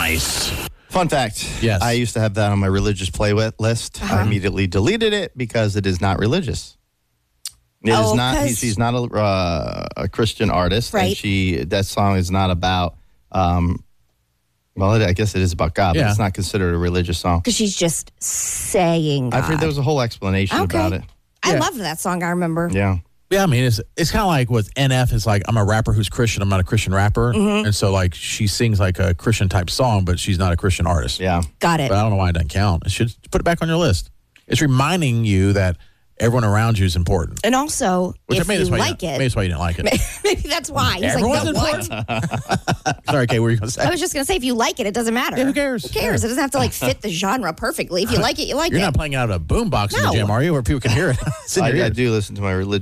Nice. Fun fact. Yes. I used to have that on my religious playlist. I immediately deleted it because it is not religious. It is not. She's not a Christian artist, right? And that song is not about. I guess it is about God, but it's not considered a religious song because she's just saying God. I've heard there was a whole explanation about it. I loved that song. I remember. Yeah. Yeah, I mean, it's kind of like with NF, it's like, I'm a rapper who's Christian, I'm not a Christian rapper. And so, like, she sings like a Christian-type song, but she's not a Christian artist. Yeah. Got it. But I don't know why it doesn't count. It should put it back on your list. It's reminding you that everyone around you is important. And also, if you like it. Maybe that's why you didn't like it. Maybe that's why. He's Everyone's like, no, what? Sorry, Kate, what were you going to say? I was just going to say, if you like it, it doesn't matter. Yeah, who cares? Who cares? It doesn't have to, like, fit the genre perfectly. If you like it, you like it. You're not playing it out of a boombox in the gym, are you? Where people can hear it. I do listen to my religious